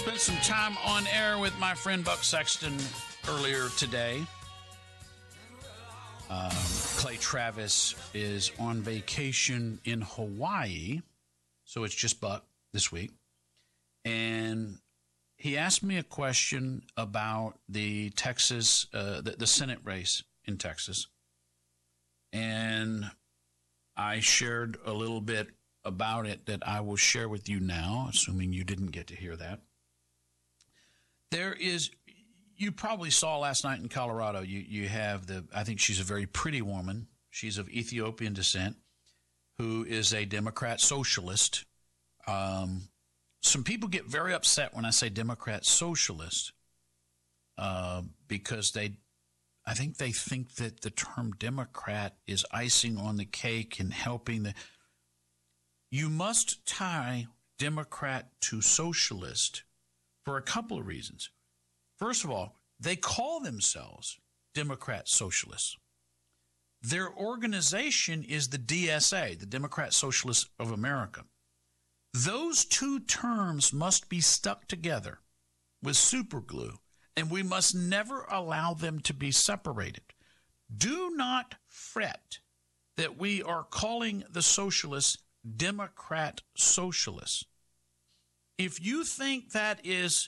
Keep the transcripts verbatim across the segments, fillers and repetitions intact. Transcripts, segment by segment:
Spent some time on air with my friend Buck Sexton earlier today. Um, Clay Travis is on vacation in Hawaii, so it's just Buck this week. And he asked me a question about the Texas, uh, the, the Senate race in Texas. And I shared a little bit about it that I will share with you now, assuming you didn't get to hear that. There is, you probably saw last night in Colorado, you, you have the, I think she's a very pretty woman. She's of Ethiopian descent, who is a Democrat socialist. Um, some people get very upset when I say Democrat socialist uh, because they, I think they think that the term Democrat is icing on the cake and helping the, you must tie Democrat to socialist for a couple of reasons. First of all, they call themselves Democrat Socialists. Their organization is the D S A, the Democrat Socialists of America. Those two terms must be stuck together with super glue, and we must never allow them to be separated. Do not fret that we are calling the socialists Democrat Socialists. If you think that is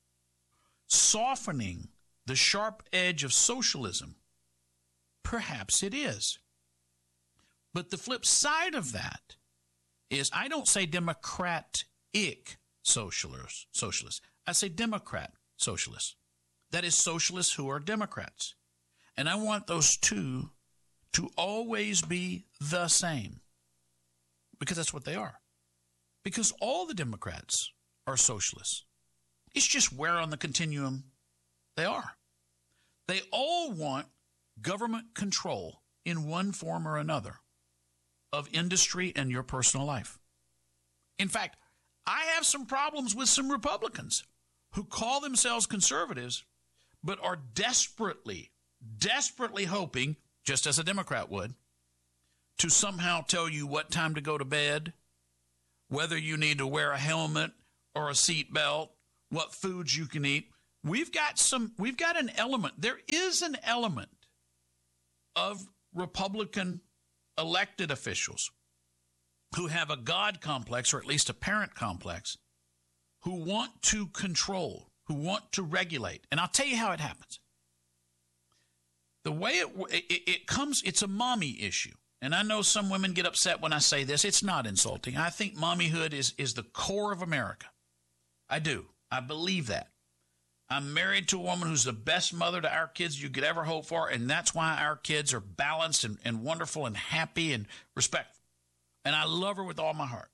softening the sharp edge of socialism, perhaps it is. But the flip side of that is I don't say democratic socialists, socialists. I say Democrat socialists. That is socialists who are Democrats. And I want those two to always be the same, because that's what they are. Because all the Democrats are socialists. It's just where on the continuum they are. They all want government control in one form or another of industry and your personal life. In fact, I have some problems with some Republicans who call themselves conservatives but are desperately, desperately hoping, just as a Democrat would, to somehow tell you what time to go to bed, whether you need to wear a helmet or a seat belt, what foods you can eat. We've got some, we've got an element. There is an element of Republican elected officials who have a God complex, or at least a parent complex, who want to control, who want to regulate. And I'll tell you how it happens. The way it, it, it comes, it's a mommy issue. And I know some women get upset when I say this. It's not insulting. I think mommyhood is, is the core of America. I do. I believe that. I'm married to a woman who's the best mother to our kids you could ever hope for, and that's why our kids are balanced and, and wonderful and happy and respectful. And I love her with all my heart.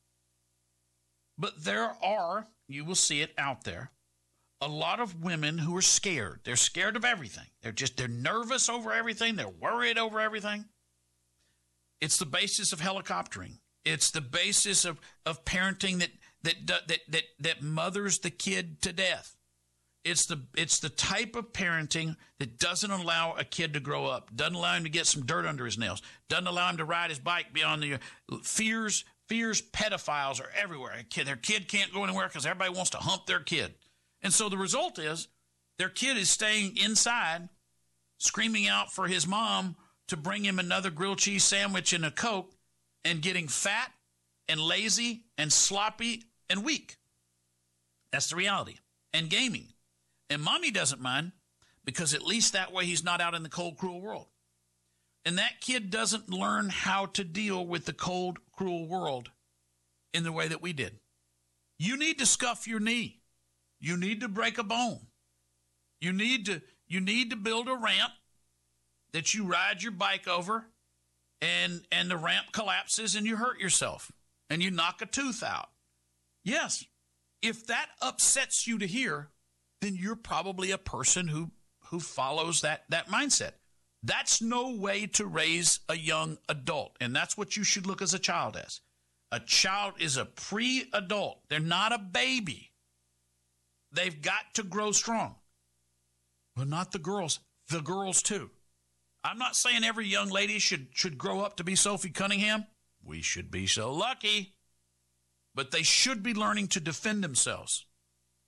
But there are, you will see it out there, a lot of women who are scared. They're scared of everything. They're just, they're nervous over everything. They're worried over everything. It's the basis of helicoptering. It's the basis of, of parenting that, that, that, that, that mothers the kid to death. It's the it's the type of parenting that doesn't allow a kid to grow up, doesn't allow him to get some dirt under his nails, doesn't allow him to ride his bike beyond the fears. Fears pedophiles are everywhere. A kid, their kid can't go anywhere because everybody wants to hump their kid. And so the result is their kid is staying inside, screaming out for his mom to bring him another grilled cheese sandwich and a Coke, and getting fat and lazy and sloppy and weak. That's the reality. And gaming. And mommy doesn't mind, because at least that way he's not out in the cold, cruel world. And that kid doesn't learn how to deal with the cold, cruel world in the way that we did. You need to scuff your knee. You need to break a bone. You need to, you need to build a ramp that you ride your bike over, and, and the ramp collapses and you hurt yourself and you knock a tooth out. Yes, if that upsets you to hear, then you're probably a person who, who follows that, that mindset. That's no way to raise a young adult, and that's what you should look as a child as. A child is a pre-adult. They're not a baby. They've got to grow strong. Well, not the girls. The girls, too. I'm not saying every young lady should, should grow up to be Sophie Cunningham. We should be so lucky. But they should be learning to defend themselves.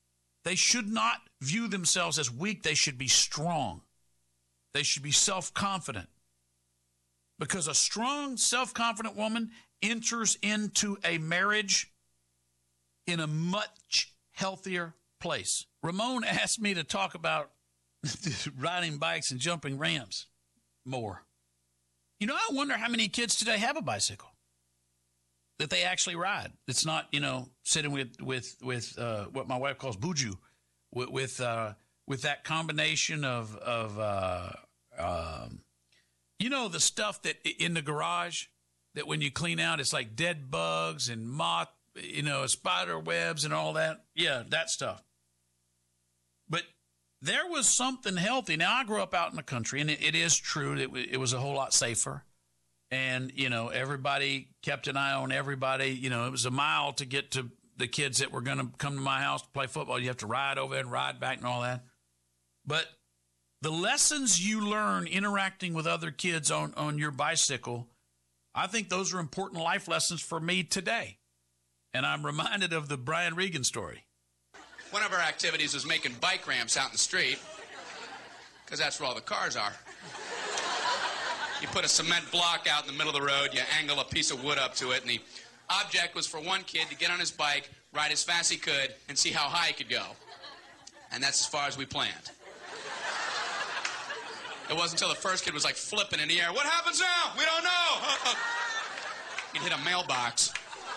They should not view themselves as weak. They should be strong. They should be self-confident. Because a strong, self-confident woman enters into a marriage in a much healthier place. Ramon asked me to talk about riding bikes and jumping ramps more. You know, I wonder how many kids today have a bicycle that they actually ride. It's not, you know, sitting with with with uh, what my wife calls buju, with with, uh, with that combination of of uh, um, you know, the stuff that in the garage that when you clean out, it's like dead bugs and moth, you know, spider webs and all that. Yeah, that stuff. But there was something healthy. Now, I grew up out in the country, and it, it is true that it, it was a whole lot safer. And, you know, everybody kept an eye on everybody. You know, it was a mile to get to the kids that were going to come to my house to play football. You have to ride over there and ride back and all that. But the lessons you learn interacting with other kids on, on your bicycle, I think those are important life lessons for me today. And I'm reminded of the Brian Regan story. One of our activities was making bike ramps out in the street, because that's where all the cars are. You put a cement block out in the middle of the road, you angle a piece of wood up to it, and the object was for one kid to get on his bike, ride as fast as he could, and see how high he could go. And that's as far as we planned. It wasn't until the first kid was like flipping in the air. What happens now? We don't know. He'd hit a mailbox.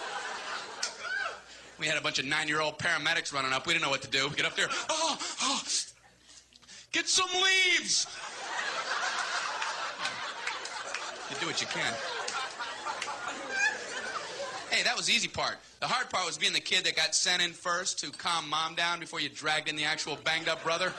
We had a bunch of nine-year-old paramedics running up. We didn't know what to do. We get up there. Oh, oh, get some leaves. You do what you can. Hey, that was the easy part. The hard part was being the kid that got sent in first to calm mom down before you dragged in the actual banged-up brother.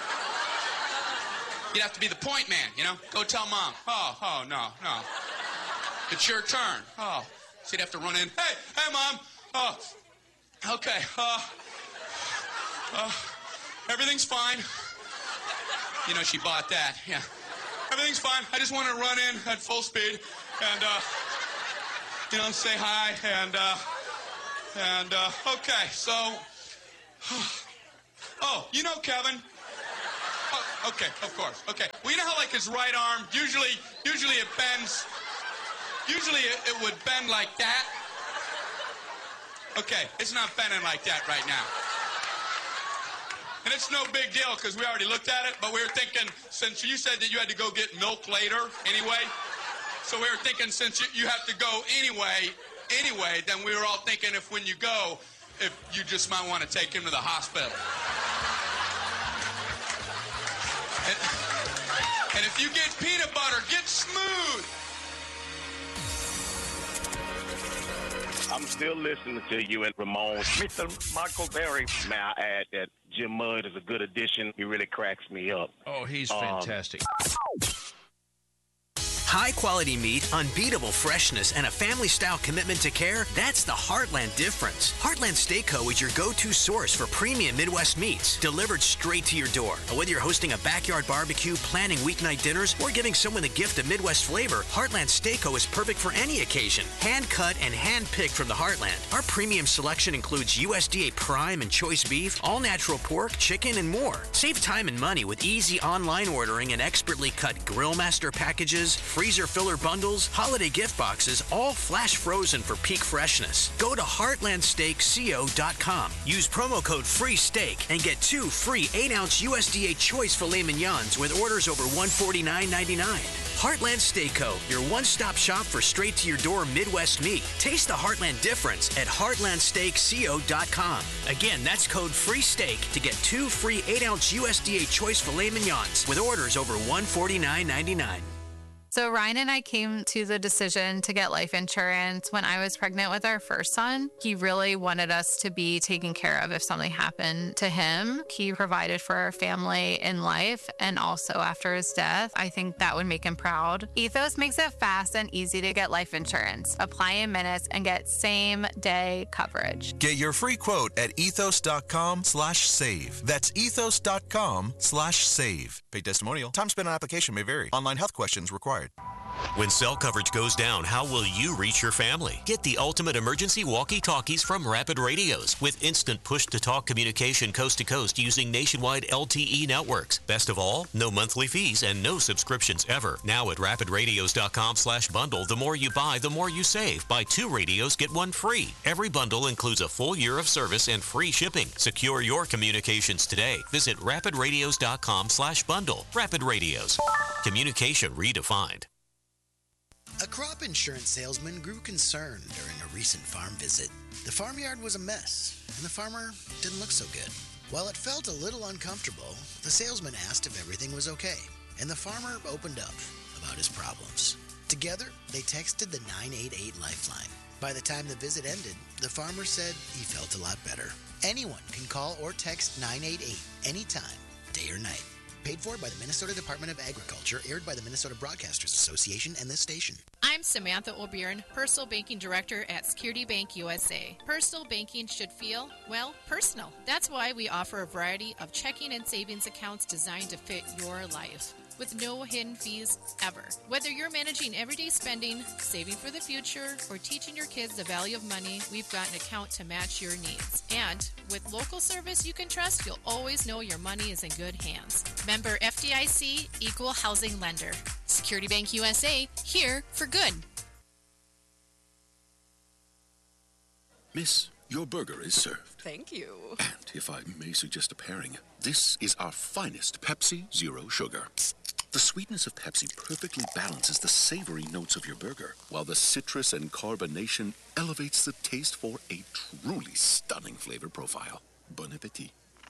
You'd have to be the point man, you know? Go tell mom. Oh, oh, no, no. It's your turn. Oh. So you'd have to run in. Hey, hey, mom. Oh, okay. Uh, uh, everything's fine. You know, she bought that, yeah. Everything's fine. I just want to run in at full speed and, uh, you know, say hi and, uh, and, uh, okay, so, oh, you know Kevin. Oh, okay, of course, okay. Well, you know how, like, his right arm, usually, usually it bends, usually it, it would bend like that? Okay, it's not bending like that right now. And it's no big deal, because we already looked at it, but we were thinking, since you said that you had to go get milk later anyway, so we were thinking since you, you have to go anyway, anyway, then we were all thinking if when you go, if you just might want to take him to the hospital. And, and if you get peanut butter, get smooth. I'm still listening to you and Ramon. Mister Michael Berry. May I add that Jim Mudd is a good addition. He really cracks me up. Oh, he's um, fantastic. High-quality meat, unbeatable freshness, and a family-style commitment to care, that's the Heartland difference. Heartland Steak Co. is your go-to source for premium Midwest meats, delivered straight to your door. Whether you're hosting a backyard barbecue, planning weeknight dinners, or giving someone the gift of Midwest flavor, Heartland Steak Co. is perfect for any occasion. Hand-cut and hand-picked from the Heartland. Our premium selection includes U S D A prime and choice beef, all-natural pork, chicken, and more. Save time and money with easy online ordering and expertly cut Grillmaster packages, freezer filler bundles, holiday gift boxes, all flash frozen for peak freshness. Go to heartland steak co dot com. Use promo code FREESTEAK and get two free eight ounce U S D A choice filet mignons with orders over one forty-nine ninety-nine. Heartland Steak Co., your one-stop shop for straight-to-your-door Midwest meat. Taste the Heartland difference at heartland steak co dot com. Again, that's code FREESTEAK to get two free eight ounce U S D A choice filet mignons with orders over one forty-nine ninety-nine. So Ryan and I came to the decision to get life insurance when I was pregnant with our first son. He really wanted us to be taken care of if something happened to him. He provided for our family in life and also after his death. I think that would make him proud. Ethos makes it fast and easy to get life insurance. Apply in minutes and get same day coverage. Get your free quote at ethos.com slash save. That's ethos.com slash save. Paid testimonial. Time spent on application may vary. Online health questions required. When cell coverage goes down, how will you reach your family? Get the ultimate emergency walkie-talkies from Rapid Radios with instant push-to-talk communication coast to coast using nationwide L T E networks. Best of all, no monthly fees and no subscriptions ever. Now at rapid radios dot com slash bundle, the more you buy, the more you save. Buy two radios, get one free. Every bundle includes a full year of service and free shipping. Secure your communications today. Visit rapid radios dot com slash bundle. Rapid Radios. Communication redefined. A crop insurance salesman grew concerned during a recent farm visit. The farmyard was a mess, and the farmer didn't look so good. While it felt a little uncomfortable, the salesman asked if everything was okay, and the farmer opened up about his problems. Together, they texted the nine eight eight Lifeline. By the time the visit ended, the farmer said he felt a lot better. Anyone can call or text nine eight eight anytime, day or night. Paid for by the Minnesota Department of Agriculture, aired by the Minnesota Broadcasters Association and this station. I'm Samantha O'Byrne, Personal Banking Director at Security Bank U S A. Personal banking should feel, well, personal. That's why we offer a variety of checking and savings accounts designed to fit your life, with no hidden fees ever. Whether you're managing everyday spending, saving for the future, or teaching your kids the value of money, we've got an account to match your needs. And with local service you can trust, you'll always know your money is in good hands. Member F D I C, Equal Housing Lender. Security Bank U S A, here for good. Miss, your burger is served. Thank you. And if I may suggest a pairing, this is our finest Pepsi Zero Sugar. The sweetness of Pepsi perfectly balances the savory notes of your burger, while the citrus and carbonation elevates the taste for a truly stunning flavor profile. Bon appetit.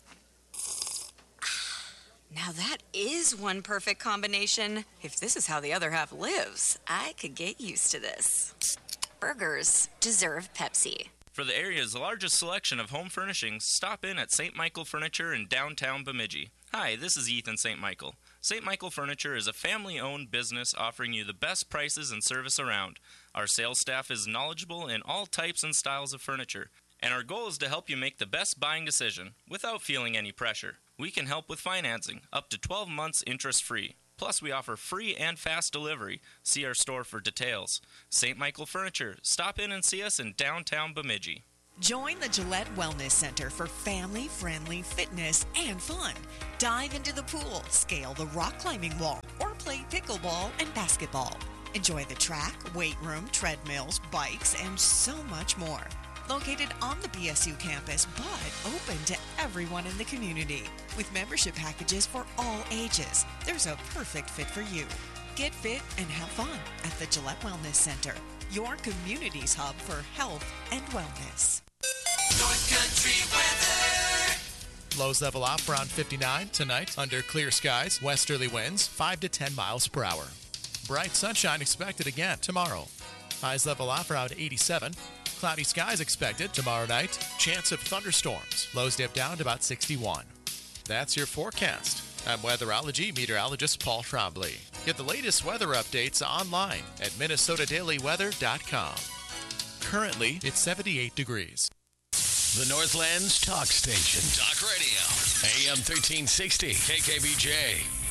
Now that is one perfect combination. If this is how the other half lives, I could get used to this. Burgers deserve Pepsi. For the area's largest selection of home furnishings, stop in at Saint Michael Furniture in downtown Bemidji. Hi, this is Ethan Saint Michael. Saint Michael Furniture is a family-owned business offering you the best prices and service around. Our sales staff is knowledgeable in all types and styles of furniture, and our goal is to help you make the best buying decision without feeling any pressure. We can help with financing, up to twelve months interest-free. Plus, we offer free and fast delivery. See our store for details. Saint Michael Furniture. Stop in and see us in downtown Bemidji. Join the Gillette Wellness Center for family-friendly fitness and fun. Dive into the pool, scale the rock climbing wall, or play pickleball and basketball. Enjoy the track, weight room, treadmills, bikes, and so much more. Located on the B S U campus, but open to everyone in the community. With membership packages for all ages, there's a perfect fit for you. Get fit and have fun at the Gillette Wellness Center, your community's hub for health and wellness. North Country weather. Lows level off around fifty-nine tonight under clear skies. Westerly winds five to ten miles per hour. Bright sunshine expected again tomorrow. Highs level off around eighty-seven. Cloudy skies expected tomorrow night. Chance of thunderstorms. Lows dip down to about sixty-one. That's your forecast. I'm weatherology meteorologist Paul Trombley. Get the latest weather updates online at minnesota daily weather dot com. Currently, it's seventy-eight degrees. The Northland's talk station. Talk radio. A M thirteen sixty. K K B J.